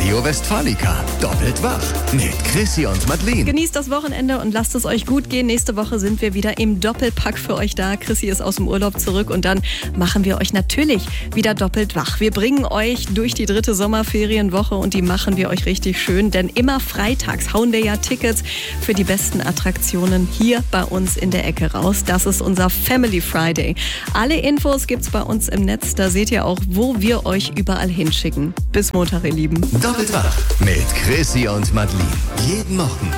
Radio Westfalica. Doppelt wach mit Chrissy und Madeleine. Genießt das Wochenende und lasst es euch gut gehen. Nächste Woche sind wir wieder im Doppelpack für euch da. Chrissy ist aus dem Urlaub zurück und dann machen wir euch natürlich wieder doppelt wach. Wir bringen euch durch die 3. Sommerferienwoche und die machen wir euch richtig schön, denn immer freitags hauen wir ja Tickets für die besten Attraktionen hier bei uns in der Ecke raus. Das ist unser Family Friday. Alle Infos gibt's bei uns im Netz. Da seht ihr auch, wo wir euch überall hinschicken. Bis Montag, ihr Lieben. Doppelt wach mit Chrissy und Madeleine. Jeden Morgen